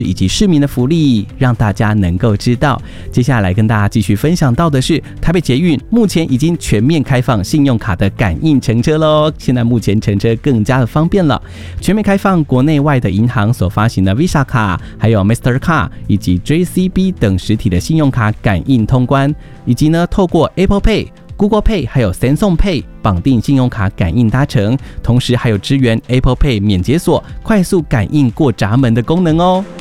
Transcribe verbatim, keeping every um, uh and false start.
以及市民的福利，让大家能够知道。接下来跟大家继续分享到的是，台北捷运目前已经全面开放信用卡的感应乘车咯，现在目前乘车更加的方便了，全面开放国内外的银行所发行的 Visa 卡，还有 Mastercard 以及 J C B 等实体的信用卡感应通关，以及呢透过 Apple Pay、Google Pay 还有 Samsung Pay 绑定信用卡感应搭乘，同时还有支援 Apple Pay 免解锁快速感应过闸门的功能哦。